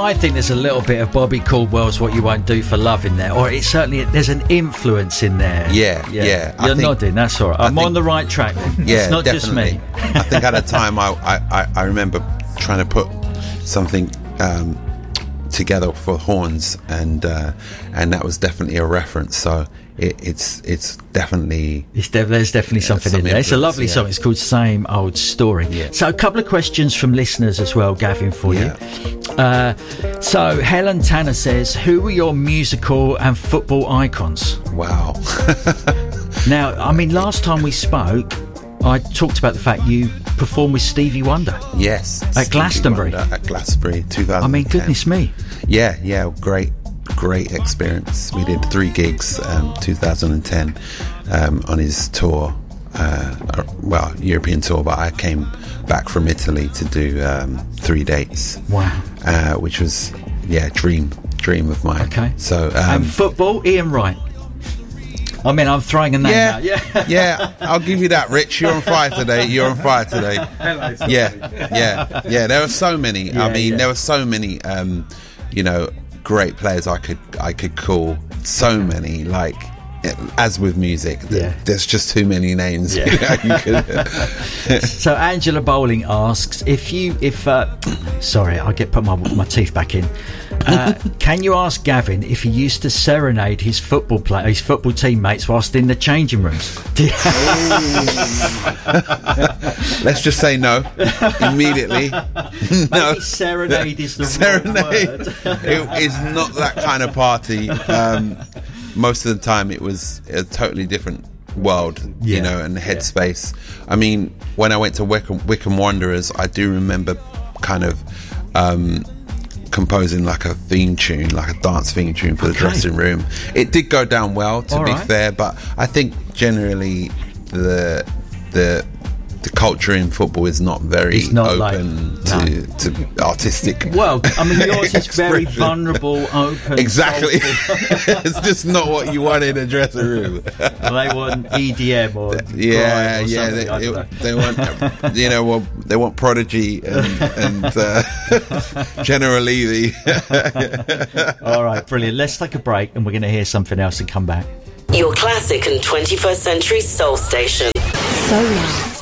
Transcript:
I think there's a little bit of Bobby Caldwell's "What You Won't Do for Love" in there, or it's certainly there's an influence in there. Yeah. You're nodding. That's all right. I'm on the right track then. Yeah, it's not definitely. just me. I think at a time I remember trying to put something together for horns, and that was definitely a reference. So it's definitely there's definitely something in there. It's a lovely song. It's called "Same Old Story." Yeah. So a couple of questions from listeners as well, Gavin, for you. So Helen Tanner says, who were your musical and football icons? Wow. Now, I mean, last time we spoke, I talked about the fact you performed with Stevie Wonder. Yes. At Glastonbury. At Glastonbury, 2010. I mean, goodness me. Yeah, great experience. We did 3 gigs 2010 on his tour, European tour, but I came back from Italy to do 3 dates. Wow. Which was dream of mine. Okay. So and football, Ian Wright. I mean, I'm throwing a name out. Yeah, I'll give you that, Rich. You're on fire today. Yeah. There were so many. There were so many. Great players I could call. So many, like, as with music, there's just too many names. So Angela Bowling asks sorry, I put my teeth back in. Can you ask Gavin if he used to serenade his football teammates whilst in the changing rooms? Let's just say no immediately. No, serenade is the wrong word. It is not that kind of party. Most of the time it was a totally different world, and headspace. I mean, when I went to Wycombe Wanderers, I do remember kind of composing like a theme tune, like a dance theme tune for the dressing room. It did go down well, to be fair, but I think generally the culture in football is not very open to artistic. Well, I mean, yours is very vulnerable, open. Exactly. It's just not what you want in a dressing room. They want EDM or they want Prodigy and General Levy. All right, brilliant. Let's take a break and we're going to hear something else and come back. Your classic and 21st century soul station. Solar.